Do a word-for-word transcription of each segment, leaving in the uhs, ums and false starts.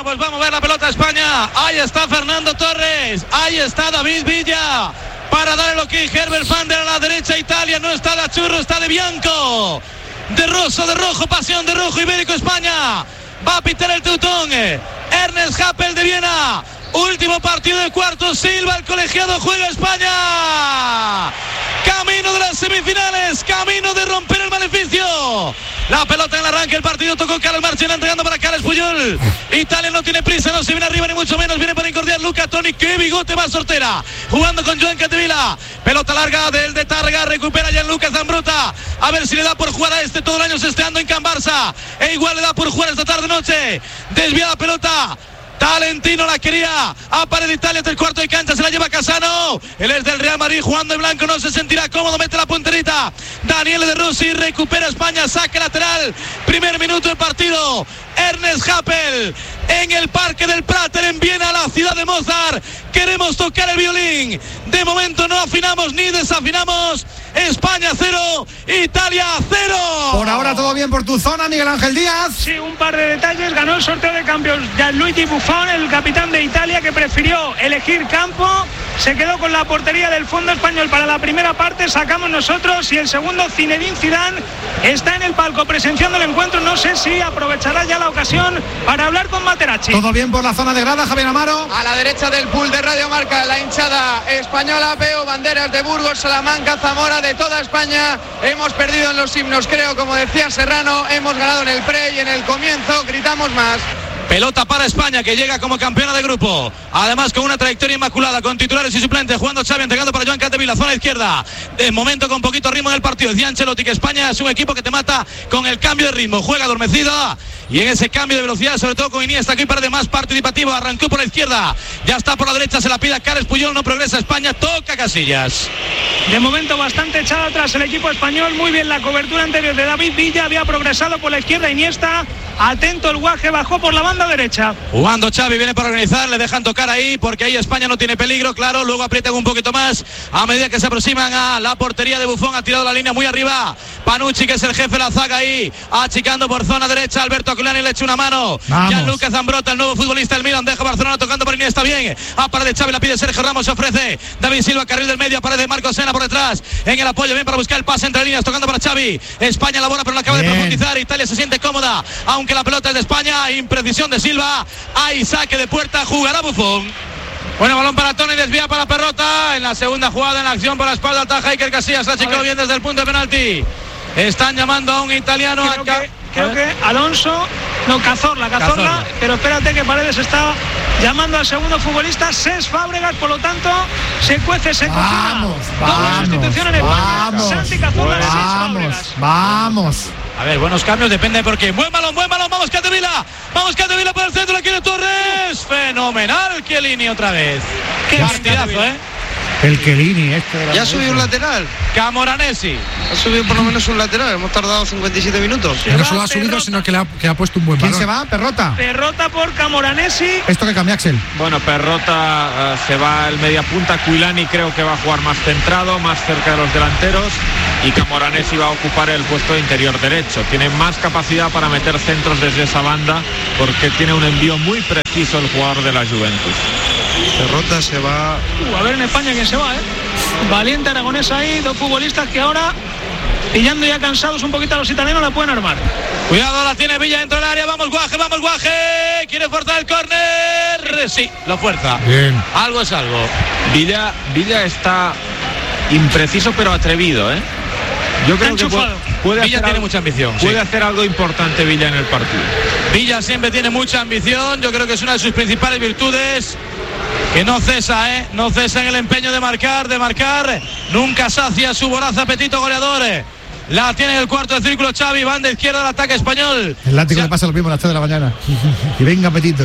pues vamos a ver la pelota a España. Ahí está Fernando Torres, ahí está David Villa para dar el ok. Herbert Fander a la derecha, Italia, no está de Churro, está de Bianco, de Rosso, de Rojo, Pasión de Rojo, Ibérico España, va a pitar el Teutón, Ernest Happel de Viena. Último partido de cuartos, Silva, el colegiado, juega España. Camino de las semifinales, camino de romper el maleficio. La pelota en el arranque, el partido tocó Carlos Marchena, entregando para Carles Puyol. Italia no tiene prisa, no se viene arriba ni mucho menos, viene para incordiar Luca Toni, qué bigote más sortera. Jugando con Joan Capdevila, pelota larga del de Targa, recupera Gianluca Zambrotta. A ver si le da por jugar a este, todo el año se esteando en Can Barça. E igual le da por jugar esta tarde noche. Desvía la pelota. Talentino la quería, aparece Italia del cuarto de cancha, se la lleva Casano, él es del Real Madrid, jugando en blanco, no se sentirá cómodo, mete la punterita, Daniele De Rossi, recupera España, saque lateral, primer minuto de partido, Ernest Happel en el Parque del Prater en Viena, la ciudad de Mozart. Queremos tocar el violín, de momento no afinamos ni desafinamos. España cero, Italia cero. Por ahora todo bien por tu zona, Miguel Ángel Díaz. Sí, un par de detalles. Ganó el sorteo de cambios Gianluigi Buffon, el capitán de Italia, que prefirió elegir campo. Se quedó con la portería del fondo español para la primera parte, sacamos nosotros, y el segundo, Zinedine Zidane, está en el palco presenciando el encuentro. No sé si aprovechará ya la ocasión para hablar con Materazzi. Todo bien por la zona de grada, Javier Amaro. A la derecha del pool de Radio Marca, la hinchada española, veo banderas de Burgos, Salamanca, Zamora, de toda España. Hemos perdido en los himnos, creo, como decía Serrano, hemos ganado en el pre y en el comienzo gritamos más. Pelota para España, que llega como campeona de grupo, además con una trayectoria inmaculada, con titulares y suplentes, jugando Xavi, entregando para Joan Capdevila, zona izquierda, de momento con poquito ritmo en el partido. Decía Ancelotti que España es un equipo que te mata con el cambio de ritmo, juega adormecida, y en ese cambio de velocidad, sobre todo con Iniesta, aquí para de más participativo, arrancó por la izquierda, ya está por la derecha, se la pide a Carles Puyol, no progresa España, toca Casillas. De momento bastante echado atrás el equipo español, muy bien la cobertura anterior de David Villa, había progresado por la izquierda Iniesta, atento el Guaje, bajó por la banda derecha. Jugando Xavi, viene para organizar, le dejan tocar ahí, porque ahí España no tiene peligro, claro, luego aprietan un poquito más, a medida que se aproximan a la portería de Buffon, ha tirado la línea muy arriba, Panucci, que es el jefe de la zaga ahí, achicando por zona derecha, Alberto Aquilani le echa una mano, Gianluca Zambrotta, el nuevo futbolista del Milan, deja Barcelona tocando por Iniesta, bien, aparece Xavi, la pide Sergio Ramos, se ofrece David Silva, carril del medio, aparece Marcos Sena por detrás, en el apoyo, bien para buscar el pase entre líneas, tocando para Xavi, España labora pero no acaba bien de profundizar, Italia se siente cómoda, aunque la pelota es de España, imprecisión de Silva, hay saque de puerta, jugará Buffon. Bueno, balón para Toni, desvía para Perrota, en la segunda jugada en la acción por la espalda ataja Iker Casillas, ha achicado bien desde el punto de penalti, están llamando a un italiano. Creo acá. que, creo que Alonso, no, Cazorla, Cazorla, Cazorla, pero espérate que Paredes está llamando al segundo futbolista, Cesc Fábregas, por lo tanto se cuece, se cocina. Doble sustitución en el vamos, Santi Cazorla, Cesc vamos, Fábregas. vamos. A ver, buenos cambios, depende por qué. Buen balón, buen balón, vamos Capdevila, vamos Capdevila por el centro, la quiere Torres, fenomenal Chiellini otra vez. Qué partidazo, eh. El Chiellini, este. Ya ha subido un lateral. Camoranesi. Ha subido por lo menos un lateral. Hemos tardado cincuenta y siete minutos. Y no solo ha subido, sino que le ha, que ha puesto un buen balón. ¿Quién se va? Perrota. Perrota por Camoranesi. Esto que cambia, Axel. Bueno, Perrota uh, se va el media punta. Quilani creo que va a jugar más centrado, más cerca de los delanteros. Y Camoranesi va a ocupar el puesto de interior derecho. Tiene más capacidad para meter centros desde esa banda, porque tiene un envío muy preciso el jugador de la Juventus. Perrota se va. Uh, a ver en España quién se va, ¿eh? Valiente aragonés ahí, dos futbolistas que ahora, pillando ya cansados un poquito a los italianos, la pueden armar. Cuidado, la tiene Villa dentro del área, vamos Guaje, vamos Guaje, quiere forzar el córner, sí, lo fuerza. Bien. Algo es algo. Villa, Villa está impreciso pero atrevido, ¿eh? Yo creo que puede, puede Villa hacer tiene algo, mucha ambición. Puede sí. hacer algo importante Villa en el partido. Villa siempre tiene mucha ambición, yo creo que es una de sus principales virtudes, que no cesa, ¿eh? No cesa en el empeño de marcar, de marcar, nunca sacia su voraz apetito goleador. La tiene en el cuarto de círculo Xavi, banda izquierda del ataque español. El látigo le pasa lo mismo a las tres de la mañana. Y venga, apetito.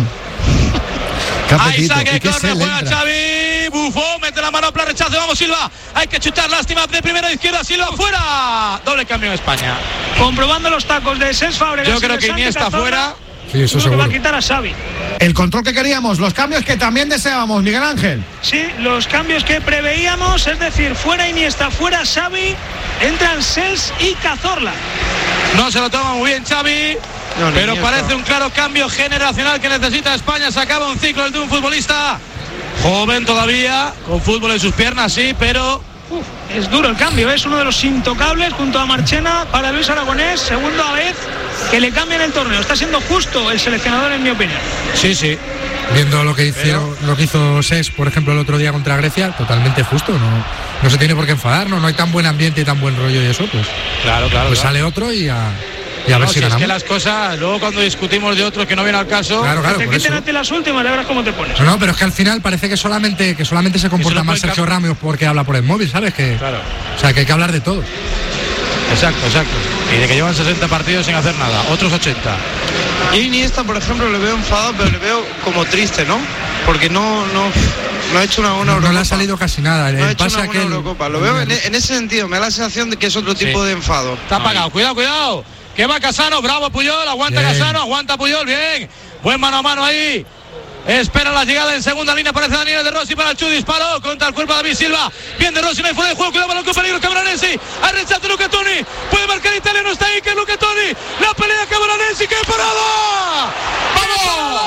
Ahí saque, corre, juega Xavi, Buffon, mete la manopla, rechazo, vamos Silva, hay que chutar, lástima, de primera izquierda, Silva fuera, doble cambio en España. Comprobando los tacos de Cesc Fábregas. Yo creo que Iniesta está fuera. Sí, eso seguro. Que va a quitar a Xavi. El control que queríamos, los cambios que también deseábamos, Miguel Ángel. Sí, los cambios que preveíamos, es decir, fuera Iniesta, fuera Xavi, entran Cesc y Cazorla. No se lo toma muy bien Xavi, No, pero Iniesta. parece un claro cambio generacional que necesita España. Se acaba un ciclo el de un futbolista joven todavía, con fútbol en sus piernas, sí, pero Uf, es duro el cambio, es uno de los intocables junto a Marchena para Luis Aragonés, segunda vez que le cambian el torneo. Está siendo justo el seleccionador, en mi opinión. sí, sí. Viendo lo que hicieron, lo que hizo Ses, por ejemplo, el otro día contra Grecia, totalmente justo. No, no se tiene por qué enfadar, no, no hay tan buen ambiente y tan buen rollo y eso, pues, Claro, claro. pues claro. sale otro y a, y a No, ver si, si es ganamos. que las cosas, luego cuando discutimos de otros que no vienen al caso, Claro, claro, Te por quiten eso. a ti las últimas, ya verás cómo te pones. No, no, pero es que al final parece que solamente que solamente se comporta lo mal pueden Sergio cam- Ramos porque habla por el móvil, ¿sabes? Que, Claro. O sea, que hay que hablar de todo. exacto, exacto. Y de que llevan sesenta partidos sin hacer nada, otros ochenta. Yo Iniesta, por ejemplo, le veo enfadado, pero le veo como triste, ¿no? Porque no, no, no ha hecho una buena No, no le Eurocopa. ha salido casi nada. No ha El hecho pase una buena aquel- Eurocopa. Lo veo en, en ese sentido, me da la sensación de que es otro tipo Sí. de enfado. Está apagado, cuidado, cuidado. Que va Casano, bravo Puyol, aguanta Bien. Casano, aguanta Puyol, bien. Buen mano a mano ahí. Espera la llegada en segunda línea, aparece Daniel De Rossi para el Chu, disparó contra el cuerpo de David Silva. Bien De Rossi, no hay fuera de juego, cuidado, balón con peligro, Camoranesi. Al rechazo Luca Toni, puede marcar Italia, no está ahí, que es Luca Toni. La pelea Camoranesi, ¡qué parada! ¡Vamos!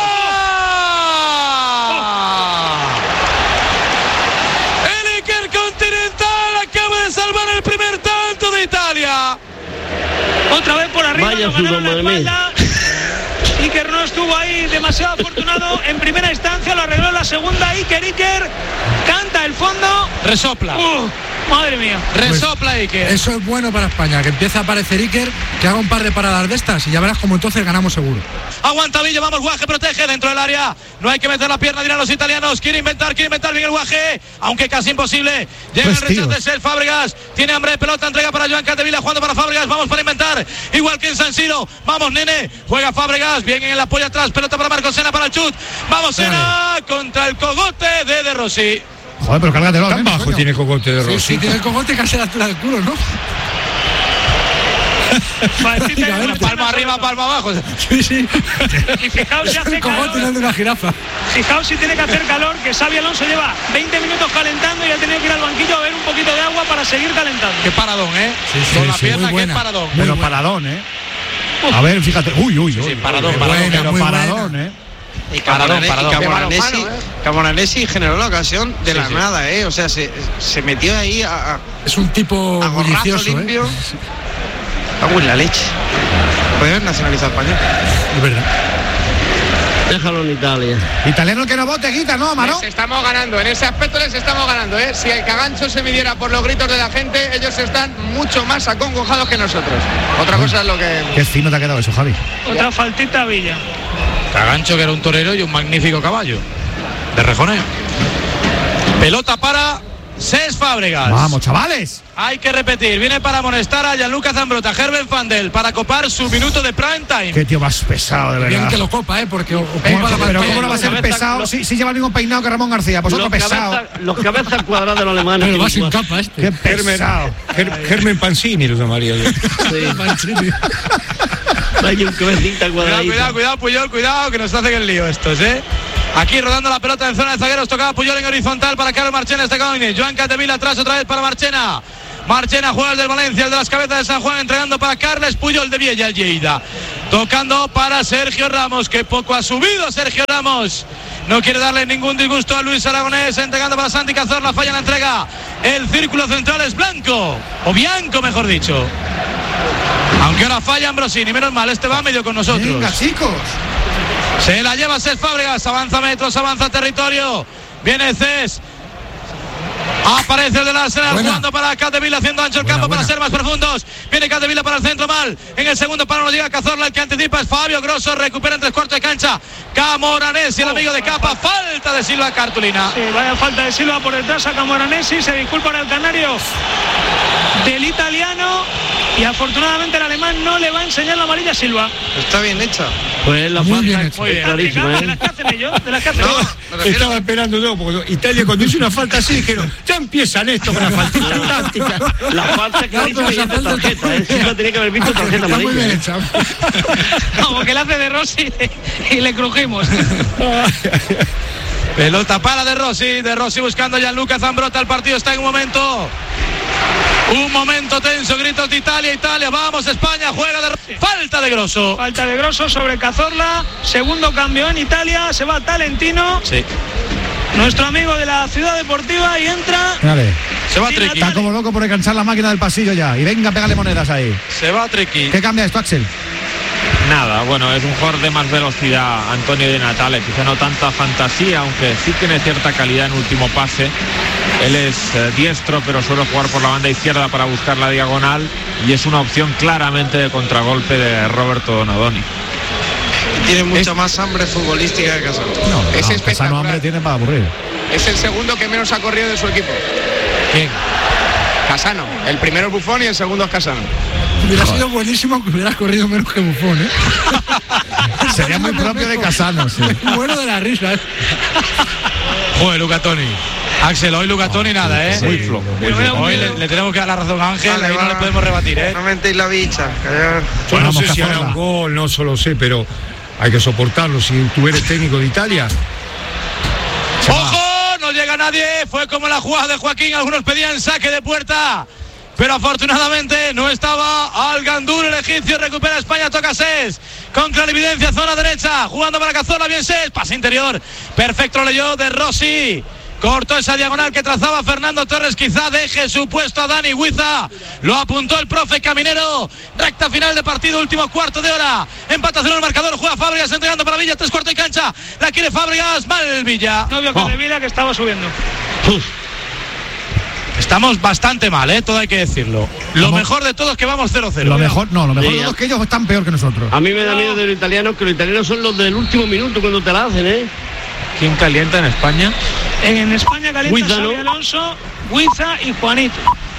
El Iker Continental acaba de salvar el primer tanto de Italia. Otra vez por arriba, Vaya lo ganaron la fútbol, madre espalda. Iker no estuvo ahí demasiado afortunado en primera instancia, lo arregló en la segunda. Iker, Iker canta el fondo. Resopla, Uh, madre mía. resopla Iker. Eso es bueno para España, que empiece a aparecer Iker, que haga un par de paradas de estas y ya verás como entonces ganamos seguro. Aguanta Villa, vamos, Guaje protege dentro del área. No hay que meter la pierna, dirán los italianos. Quiere inventar, quiere inventar bien el Guaje, aunque casi imposible. Llega Pues, el rechazo tío. de Ser Fábregas. Tiene hambre de pelota, entrega para Joan Capdevila, jugando para Fábregas. Vamos para inventar, igual que en San Siro. Vamos, nene, juega Fábregas. Bien en el apoyo atrás, pelota para Marcos Sena para el chut. Vamos, Sena contra el cogote de De Rossi. Joder, pero cárgatelo. Tan ¿eh? bajo Coño. tiene cogote de Sí, Rossi. sí, tiene el cogote casi a la altura del culo, ¿no? Parecita en la Palma arriba, palma abajo. Sí, sí. Y fijaos si hace El cogote no es calor. de una jirafa. Fijaos si tiene que hacer calor, que Xabi Alonso lleva veinte minutos calentando y ha tenido que ir al banquillo a ver un poquito de agua para seguir calentando. Qué paradón, ¿eh? Sí, sí, Con la sí, pierna, muy qué buena. paradón. Muy Pero buena. paradón, ¿eh? A ver, fíjate. Uy, uy, uy. Sí, paradón, uy, paradón, pero muy paradón, buena. ¿eh? Y Paradón, Camoranesi, paradón. Camoranesi, Camoranesi generó la ocasión de Sí, la sí. nada, ¿eh? O sea, se, se metió ahí a, a, Es un tipo a gorrazo bullicioso, ¿eh? limpio. Cago en la leche. Puede haber nacionalizado español. Es verdad. Déjalo en Italia. Italiano el que no vote, Guita, ¿no, Marón? Les estamos ganando, en ese aspecto les estamos ganando, ¿eh? Si el cagancho se midiera por los gritos de la gente, ellos están mucho más acongojados que nosotros. Otra cosa es lo que... Qué fino te ha quedado eso, Javi. Otra faltita a Villa. Cagancho, que era un torero y un magnífico caballo de rejoneo. Pelota para Cesc Fábregas. Vamos, chavales. Hay que repetir, viene para amonestar a Gianluca Zambrotta, Herbert Fandel, para copar su minuto de prime time. Qué tío más pesado, de Bien verdad. que lo copa, ¿eh? Porque ocupa Eh, la pero pantalla. ¿cómo no va a ser Cabeza- pesado lo- si, si lleva el mismo peinado que Ramón García? Pues otro Los pesado. cabezas los cabezas cuadradas de los alemanes. Pero va tienen sin cuatro. capa este. Qué pesado. Ger- Germen Pancini lo llamaría yo. Sí. Hay un cabecita Cuidado, cuadradita. cuidado, cuidado, Puyol, cuidado, que nos hacen el lío estos, ¿eh? Aquí rodando la pelota en zona de zagueros, tocaba Puyol en horizontal para Carlos Marchena, este Coine. Joan Capdevila atrás otra vez para Marchena. Marchena juega el del Valencia, el de las cabezas de San Juan, entregando para Carles Puyol de Viella, el Lleida. Tocando para Sergio Ramos, que poco ha subido Sergio Ramos. No quiere darle ningún disgusto a Luis Aragonés, entregando para Santi Cazorla, falla la entrega. El círculo central es blanco, o bianco mejor dicho. Aunque ahora falla Ambrosini, menos mal, este va medio con nosotros. Venga, chicos. Se la lleva Cesc Fábregas, avanza metros, avanza territorio. Viene Cesc. Aparece el del Arsenal Buena. jugando para Capdevila, haciendo ancho el Buena, campo buena. para ser más profundos. Viene Capdevila para el centro mal. En el segundo palo no llega Cazorla, el que anticipa es Fabio Grosso, recupera en tres cuartos de cancha. Camoranesi, el amigo de Capa, falta de Silva Cartulina. Sí, vaya falta de Silva por detrás a Camoranesi, se disculpa el canario del italiano y afortunadamente el alemán no le va a enseñar la amarilla a Silva. Está bien hecha. Pues la Muy falta bien es hecho. Muy bien. clarísima, ¿De ¿eh? las que hacen ellos? ¿De las que hacen No, ellos? me refiero- Estaba esperando yo, porque Italia cuando hizo una falta así dijeron, ya empiezan esto con la faltita táctica. La falta clarísima y es de tarjeta. ¿eh? Silva tenía que haber visto tarjeta Está muy amarilla. bien hecha. Como que le hace de Rossi y le crujimos. Pelota para De Rossi, De Rossi buscando a Gianluca Zambrotta, el partido está en un momento. Un momento tenso, gritos de Italia, Italia, vamos España, juega De Rossi. Sí. Falta de Grosso. Falta de Grosso sobre Cazorla. Segundo cambio en Italia. Se va Talentino. Sí. Nuestro amigo de la Ciudad Deportiva y entra. Dale. Se va Sí, Triqui. Está como loco por enganchar la máquina del pasillo ya. Y venga, pégale monedas ahí. Se va Triqui. ¿Qué cambia esto, Axel? Nada, bueno, es un jugador de más velocidad, Antonio Di Natale, quizá no tanta fantasía, aunque sí tiene cierta calidad en último pase. Él es eh, diestro, pero suele jugar por la banda izquierda para buscar la diagonal y es una opción claramente de contragolpe de Roberto Donadoni. Tiene mucha más hambre futbolística que Casano. No, es no, espectacular. Casano hambre tiene para aburrir. Es el segundo que menos ha corrido de su equipo. ¿Quién? Casano. El primero es Buffon y el segundo es Casano. Hubiera sido buenísimo que hubieras corrido menos que Buffon, ¿eh? Sería muy propio de Casano, sí. Bueno de la risa, ¿eh? Joder, Luca Toni. Axel, hoy Luca Toni nada, ¿eh? Sí, muy flojo. Hoy le, le tenemos que dar la razón a Ángel, Vale, ahí va. no le podemos rebatir, ¿eh? No mentéis la bicha. Yo no Vamos, sé si hará Cazorla. un gol, no solo sé, pero hay que soportarlo. Si tú eres técnico de Italia, ¡Ojo! No llega nadie. Fue como la jugada de Joaquín. Algunos pedían saque de puerta, pero afortunadamente no estaba Al Gandur, el egipcio. Recupera España, toca Ses. Con clarividencia, zona derecha. Jugando para Cazorla, bien Ses. Pase interior. Perfecto, lo leyó de Rossi. Cortó esa diagonal que trazaba Fernando Torres. Quizá deje su puesto a Dani Huiza. Lo apuntó el profe Caminero. Recta final de partido, último cuarto de hora. Empatación al marcador. Juega Fábregas entregando para Villa. Tres cuartos de cancha. La quiere Fábregas. Mal Villa. Novio con Villa que estaba subiendo. Uf. Estamos bastante mal, ¿eh? Todo hay que decirlo. Lo ¿Cómo? mejor de todo es que vamos cero cero. Lo mejor, no, lo mejor Sí, de todo ya. es que ellos están peor que nosotros. A mí me da miedo de los italianos, que los italianos son los del último minuto cuando te la hacen, ¿eh? ¿Quién calienta en España? En, en España calienta Huiza, ¿no? Xabi Alonso, Huiza y Juanito.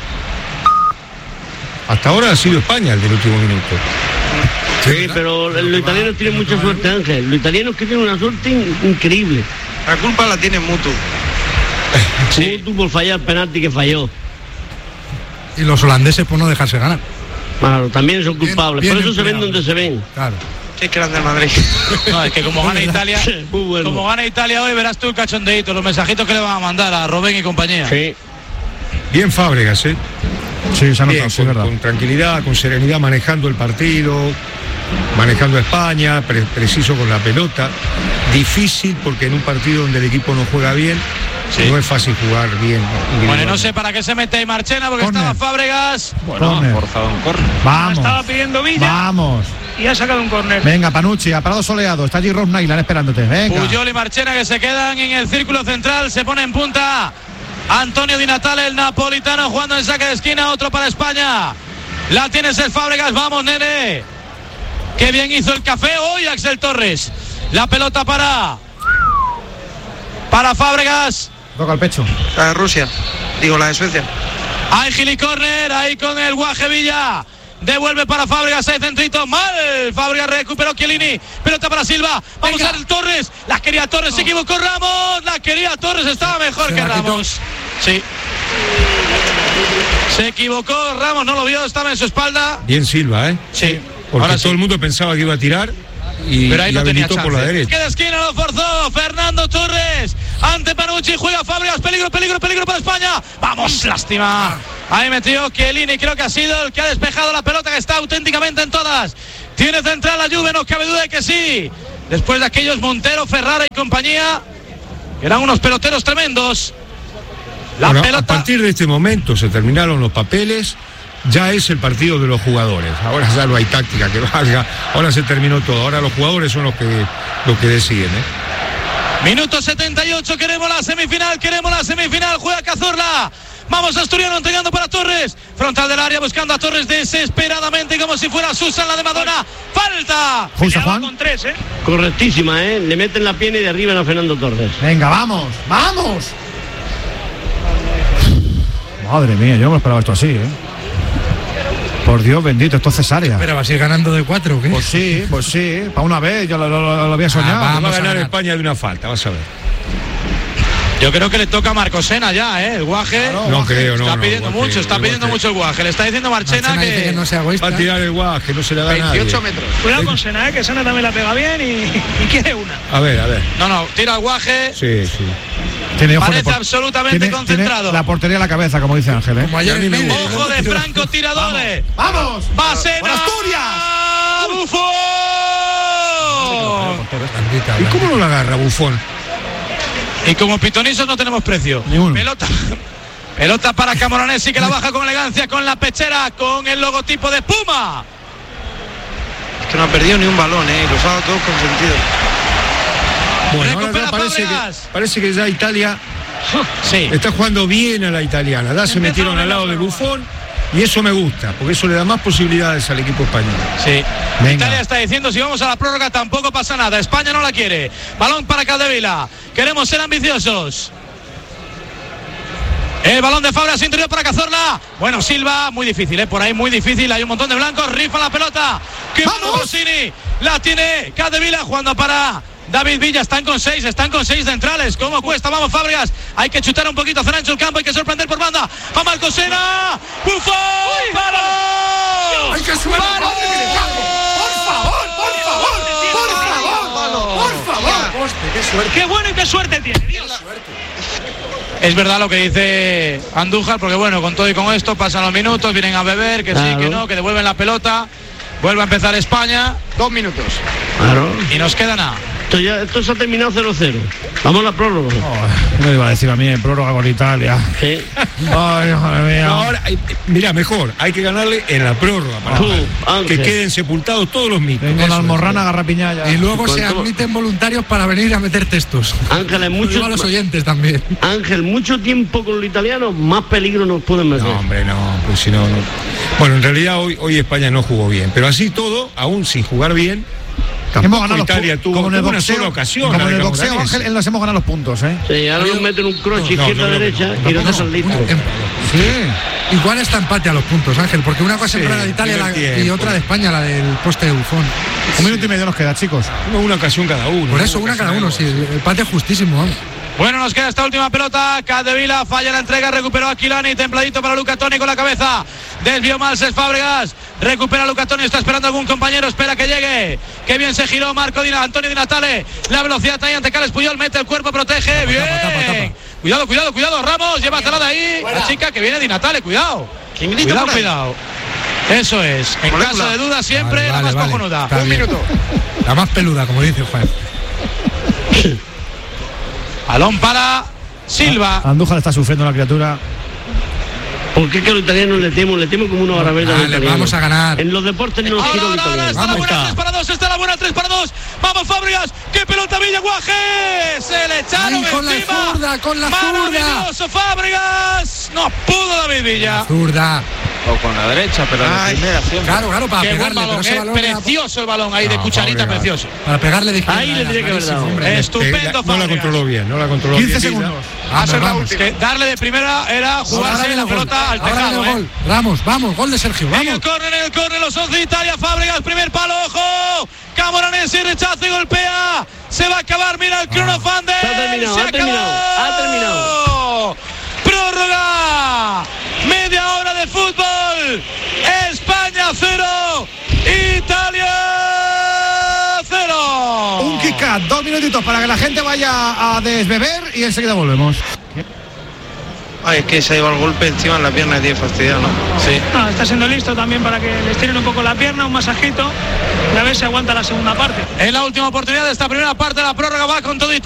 hasta ahora ha sido España el del último minuto. Sí, pero los italianos tienen mucha suerte, Ángel. Los italianos que tienen una suerte in- increíble. La culpa la tiene Mutu. Sí. Tú por fallar el penalti que falló. Y los holandeses por no dejarse ganar. Claro, también son culpables. bien por eso se ven empleado. donde se ven. Claro. Qué grande el Madrid. No, es que como gana Italia, Muy bueno. como gana Italia hoy, verás tú el cachondeito, los mensajitos que le van a mandar a Robén y compañía. Sí. Bien Fábregas, ¿eh? Sí, se ha Bien, notado, sí, con, es verdad. con tranquilidad, con serenidad, manejando el partido, manejando a España, pre- preciso con la pelota. Difícil porque en un partido donde el equipo no juega bien, Sí. no es fácil jugar bien. Bueno, no sé para qué se mete ahí Marchena, porque Corner. estaba Fábregas. Bueno, Córner. ha forzado un córner. Vamos. Estaba pidiendo Villa Vamos. y ha sacado un córner. Venga, Panucci, a parado soleado. Está allí Rob Nyland esperándote. Venga. Puyol y Marchena que se quedan en el círculo central, se pone en punta Antonio Di Natale, el napolitano, jugando en saque de esquina, otro para España. La tienes el Fábregas, vamos, nene. Qué bien hizo el café hoy Axel Torres. La pelota para para Fábregas. Toca el pecho. La de Rusia. Digo, la de Suecia. Ángel y córner, ahí con el Guaje Villa. Devuelve para Fábregas, ahí centrito, mal. Fábregas recuperó Chiellini, pelota para Silva. Vamos a ver Torres, la quería Torres, se equivocó Ramos. La quería Torres, estaba mejor Se que la quitó. Ramos. Sí. Se equivocó Ramos, no lo vio, estaba en su espalda. Bien Silva, ¿eh? Sí. Porque Ahora todo sí. el mundo pensaba que iba a tirar y, Pero ahí y no tenía habilitó chance. por la derecha. Que de esquina lo forzó Fernando Torres. Ante Panucci, juega Fábregas, peligro, peligro, peligro para España. Vamos, lástima. Ahí metió Chiellini, creo que ha sido el que ha despejado la pelota, que está auténticamente en todas. Tiene central la Juve, no cabe duda de que sí. Después de aquellos Montero, Ferrara y compañía, que eran unos peloteros tremendos. La Bueno, pelota. a partir de este momento se terminaron los papeles, ya es el partido de los jugadores. Ahora ya no hay táctica que valga, ahora se terminó todo. Ahora los jugadores son los que, los que deciden, ¿eh? Minuto setenta y ocho, queremos la semifinal, queremos la semifinal, juega Cazorla. Vamos Asturiano entregando para Torres, frontal del área buscando a Torres desesperadamente como si fuera Susan la de Madonna. Falta. Justo, Peleaba Juan. con tres, ¿eh? Correctísima, ¿eh? Le meten la pierna y derriban a Fernando Torres. Venga, vamos. ¡Vamos! Madre mía, yo no me esperaba esto así, ¿eh? Por Dios bendito, esto es cesárea. Pero vas a ir ganando de cuatro, ¿o qué? Pues sí, pues sí. Para una vez, yo lo, lo- lo- lo había soñado. Ah, Va a Vamos a ganar ganar. España de una falta, vas a ver. Yo creo que le toca a Marcosena ya, ¿eh? El Guaje. Claro. No creo, no. Está no, pidiendo Guaje, mucho, está el pidiendo Guaje. mucho el Guaje. Le está diciendo Marchena, Marchena dice que... que no sea egoísta. Va a tirar el guaje, no se le da a nadie. veintiocho metros. Cuidado con Sena, ¿eh? Que Sena también la pega bien y, y quiere una. A ver, a ver. No, no, tira al Guaje. Sí, sí. Tiene ojo de Parece por- absolutamente tiene- concentrado. tiene la portería a la cabeza, como dice Ángel, ¿eh? Como ayer A mí en me Mende. gusta. Ojo de Franco tiradores. ¡Vamos! Basena. ¡Por Asturias! Buffon. ¿Y cómo no la agarra Buffon? Y como pitonisos no tenemos precio. Ninguno. Pelota. Pelota para Camoranesi, que la baja con elegancia, con la pechera, con el logotipo de Puma. Es que no ha perdido ni un balón, ¿eh? Los ha dado todos consentidos. Bueno, ahora Recupera ya parece que, Fábregas. parece que ya Italia Sí. está jugando bien a la italiana. Ya se metieron al lado de Buffon y eso me gusta, porque eso le da más posibilidades al equipo español. Sí. Venga. Italia está diciendo, si vamos a la prórroga tampoco pasa nada. España no la quiere. Balón para Capdevila. Queremos ser ambiciosos. El balón de Fábregas interior para Cazorla. Bueno, Silva, muy difícil, ¿eh? Por ahí muy difícil. Hay un montón de blancos. Rifa la pelota. ¡Qué bueno Rossini! La tiene Capdevila jugando para David Villa. Están con seis, están con seis centrales. ¿Cómo cuesta? Vamos, Fábregas. Hay que chutar un poquito hacia ancho el campo. Hay que sorprender por banda. ¡Va Marcosena! ¡Buffon! ¡Palo! ¡Ay, qué suerte! ¡Palo! ¡Por favor, por favor! ¡Por favor! ¡Por favor! ¡Qué suerte! Qué bueno y qué suerte tiene, Dios. Es verdad lo que dice Andújar, porque bueno, con todo y con esto pasan los minutos, vienen a beber, que Claro. sí, que no, que devuelven la pelota, vuelve a empezar España. Dos minutos. Claro. Y nos queda nada. Esto, ya, esto se ha terminado cero cero. Vamos a la prórroga. No me iba a decir a mí en prórroga con Italia. Sí. Ay, madre mía. No, ahora, eh, mira, mejor, hay que ganarle en la prórroga para Tú, que Ángel. queden sepultados todos los mitos. Vengo Eso la es. almorrana, garrapiñaya. Y luego se ¿Cuánto? admiten voluntarios para venir a meter textos. Ángel, en Mucho mucho, a los oyentes también. Ángel, mucho tiempo con los italianos, más peligro nos pueden meter. No, hombre, no, pues si no, no. Bueno, en realidad hoy, hoy España no jugó bien, pero así todo, aún sin jugar bien, Hemos tampoco ganado los Italia pu- tuvo, como en el tuvo una boxeo, sola ocasión. Como la en de el boxeo, Camoranesi. Ángel, en las hemos ganado los puntos, ¿eh? Sí, ahora nos meten un cross No, izquierda no, no, derecha no, y no tampoco. están listos. Em- Sí. Igual está empate a los puntos, Ángel, porque una cosa Sí, es la de Italia primer la- y tiempo. otra de España, la del poste de Buffon. Un minuto y medio nos queda, chicos. Una, una ocasión cada uno. Por eso, una cada uno, sí, el empate es justísimo, vamos. Bueno, nos queda esta última pelota. Capdevila falla la entrega, recuperó a Quilani, templadito para Luca Toni con la cabeza. Desvió mal Cesc Fábregas, recupera Luca Toni, está esperando algún compañero, espera que llegue. Qué bien se giró Marco Dina, Antonio Di Natale. La velocidad ahí ante Carles Puyol, mete el cuerpo, protege. Bien. tapa, tapa, tapa. Cuidado, cuidado, cuidado, Ramos, llévatela de ahí. La chica que viene Di Natale, cuidado. ¿Quién grita Cuidado, por ahí? cuidado. Eso es. En Molécula. caso de duda siempre Vale, la vale, más vale. cojonuda. Está Un bien. minuto. La más peluda, como dice Juan. Balón para Silva. Andújar está sufriendo la criatura. Porque es que a los italianos le temo, le temo como unos árabes. Ah, le vamos a ganar. En los deportes no Ahora, quiero los ahora, ahora, italianos. está la Vamos, buena está. tres para dos, está la buena tres para dos. Vamos, Fábregas, qué pelota Villaguaje. Se le echaron Ay, con la encima. zurda, con la zurda. Maravilloso, Fábregas. No pudo David Villa. Zurda. O con la derecha, pero de Ay, primera siempre. Claro, claro, para Qué buen pegarle, pero balón, ese eh, balón era- precioso el balón ahí de No, cucharita, Fábregas. precioso. para pegarle de izquierda. Ahí le era tenía que haber clarísimo, dado. hombre. Estupendo, Eh, la- no la Fábregas. controló bien, no la controló quince bien. segundos. Vamos, ser la vamos. última. Que darle de primera era Ahora jugarse viene la el gol. pelota al Ahora viene tejado. el eh. gol. Ramos, vamos, gol de Sergio, En el vamos. córner, en el córner, los once de Italia, Fábregas, primer palo, ojo. Camoranesi rechaza y golpea. Se va a acabar, mira el crono fan de. Se ha terminado, Se ha terminado, ha terminado. Prórroga. Media hora de fútbol. España cero. Italia cero. Un kick out, dos minutitos para que la gente vaya a desbeber y enseguida volvemos. Ay, es que se ha llevado el golpe encima en la pierna y tiene fastidiado, ¿no? Sí. No, está siendo listo también para que les tiren un poco la pierna, un masajito y a ver si aguanta la segunda parte. Es la última oportunidad de esta primera parte de la prórroga. Va con todo Italia.